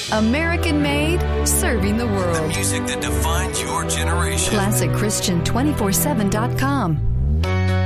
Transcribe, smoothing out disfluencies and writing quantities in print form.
American made, serving the world. The music that defines your generation. ClassicChristian247.com.